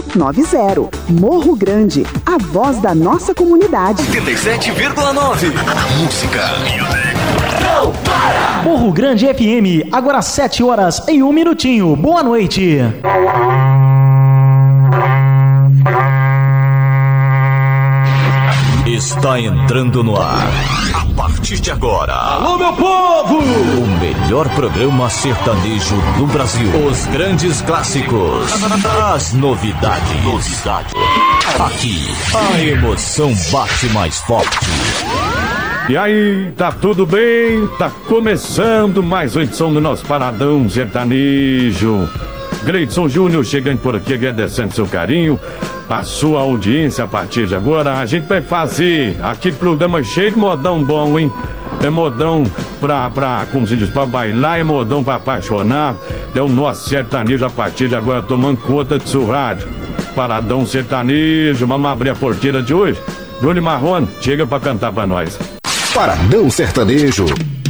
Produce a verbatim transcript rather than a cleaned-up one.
zero nove zero. Morro Grande, a voz da nossa comunidade. oitenta e sete vírgula nove. Música. Não para! Morro Grande F M, agora sete horas em um minutinho. Boa noite. Está entrando no ar, a partir de agora. Alô, meu povo! O melhor programa sertanejo do Brasil. Os grandes clássicos. As novidades. Novidades. Aqui, a emoção bate mais forte. E aí, tá tudo bem? Tá começando mais uma edição do nosso Paradão Sertanejo. Gleidson Júnior chegando por aqui, agradecendo seu carinho, a sua audiência. A partir de agora a gente vai fazer aqui programa cheio de modão bom, hein? É modão pra, pra como se diz, pra bailar, é modão pra apaixonar. É o nosso sertanejo a partir de agora tomando conta de seu rádio. Paradão Sertanejo, vamos abrir a porteira de hoje. Júnior Marrone, chega pra cantar pra nós. Paradão Sertanejo.